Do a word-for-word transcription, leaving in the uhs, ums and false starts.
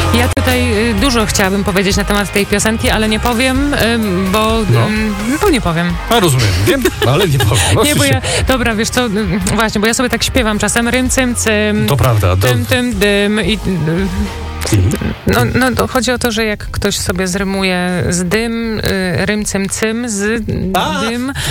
Ja tutaj y, dużo chciałabym powiedzieć na temat tej piosenki, ale nie powiem, y, bo, No. y, bo nie powiem. A rozumiem, wiem, ale nie powiem. No, Nie, bo ja, dobra, wiesz co, y, właśnie, bo ja sobie tak śpiewam czasem rym, cym, cym, To prawda. To... tym, tym, dym i... y, Mhm. No, no to chodzi o to, że jak ktoś sobie zrymuje z dym, y, rym, cym, cym, z A! dym,